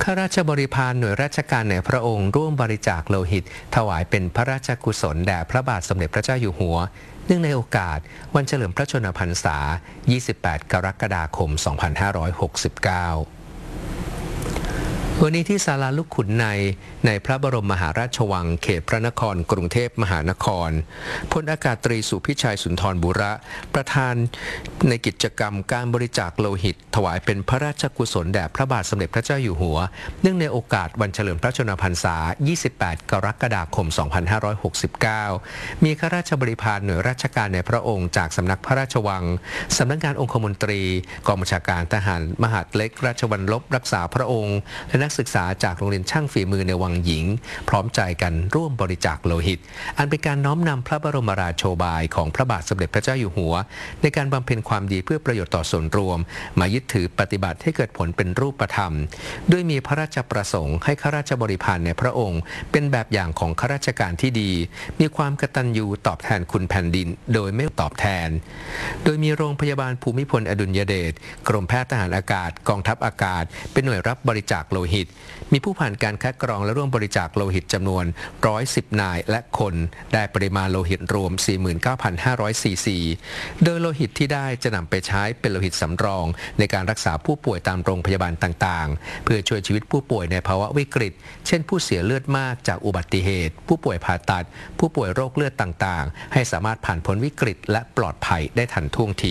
ข้าราชบริพารหน่วยราชการในพระองค์ร่วมบริจาคโลหิตถวายเป็นพระราชกุศลแด่พระบาทสมเด็จพระเจ้าอยู่หัวเนื่องในโอกาสวันเฉลิมพระชนมพรรษา 28 กรกฎาคม 2569 วันนี้ที่ศาลาลูกขุนในพระบรมมหาราชวังเขตพระนครกรุงเทพมหานครพลอากาศตรีสุพิชัยสุนทรบุระประธานในกิจกรรมการบริจาคโลหิตถวายเป็นพระราชกุศลแด่พระบาทสมเด็จพระเจ้าอยู่หัวเนื่องในโอกาสวันเฉลิมพระชนมพรรษา 28 กรกฎาคม 2569 มีข้าราชบริพารหน่วยราชการในพระองค์จากสำนักพระราชวังสำนักงานองคมนตรีกองบัญชาการทหารมหาดเล็กราชวัลลบรักษาพระองค์และนักศึกษาจากโรงเรียนช่างฝีมือในวังหญิงพร้อมใจกันร่วมบริจาคโลหิตอันเป็นการน้อมนำพระบรมราโชบายของพระบาทสมเด็จพระเจ้าอยู่หัวในการบำเพ็ญความดีเพื่อประโยชน์ต่อส่วนรวมมายึดถือปฏิบัติให้เกิดผลเป็นรูปธรรมด้วยมีพระราชประสงค์ให้ข้าราชบริพารในพระองค์เป็นแบบอย่างของข้าราชการที่ดีมีความกตัญญูตอบแทนคุณแผ่นดินโดยไม่ตอบแทนโดยมีโรงพยาบาลภูมิพลอดุลยเดชกรมแพทย์ทหารอากาศกองทัพอากาศเป็นหน่วยรับบริจาคโลหิตมีผู้ผ่านการคัดกรองและร่วมบริจาคโลหิตจำนวน110 นายและคนได้ปริมาณโลหิตรวม 49,500 ซีซีโดยโลหิตที่ได้จะนำไปใช้เป็นโลหิตสำรองในการรักษาผู้ป่วยตามโรงพยาบาลต่างๆเพื่อช่วยชีวิตผู้ป่วยในภาวะวิกฤตเช่นผู้เสียเลือดมากจากอุบัติเหตุผู้ป่วยผ่าตัดผู้ป่วยโรคเลือดต่างๆให้สามารถผ่านพ้นวิกฤตและปลอดภัยได้ทันท่วงที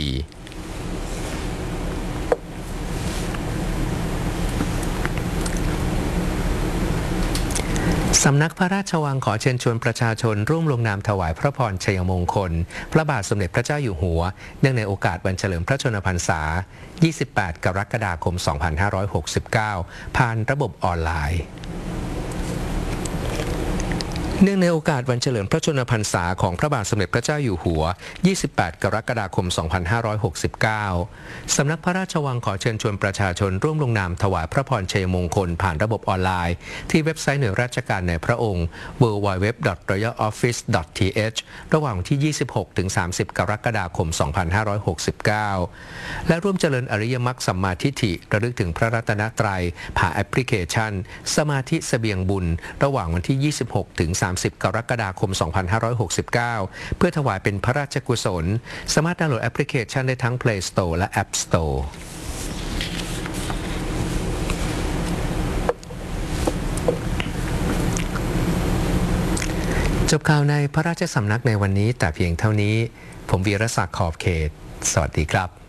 สำนักพระราชวังขอเชิญชวนประชาชนร่วมลงนามถวายพระพรชัยมงคลพระบาทสมเด็จพระเจ้าอยู่หัวเนื่องในโอกาสวันเฉลิมพระชนมพรรษา 28 กรกฎาคม 2569 ผ่านระบบออนไลน์เนื่องในโอกาสวันเฉลิมพระชนมพรรษาของพระบาทสมเด็จพระเจ้าอยู่หัว 28 กรกฎาคม 2569 สำนักพระราชวังขอเชิญชวนประชาชนร่วมลงนามถวายพระพรชัยมงคลผ่านระบบออนไลน์ที่เว็บไซต์หน่วยราชการในพระองค์ www.royaloffice.th ระหว่างที่ 26-30 กรกฎาคม 2569 และร่วมเจริญอริยมรรคสัมมาทิฏฐิระลึกถึงพระรัตนตรัยผ่านแอปพลิเคชันสมาธิเสบียงบุญระหว่างวันที่ 26-30 กรกฎาคม 2569 เพื่อถวายเป็นพระราชกุศลสามารถดาวน์โหลดแอปพลิเคชันได้ทั้ง Play Store และ App Store จบข่าวในพระราชสำนักในวันนี้แต่เพียงเท่านี้ผมวีรศักดิ์ขอบเขตสวัสดีครับ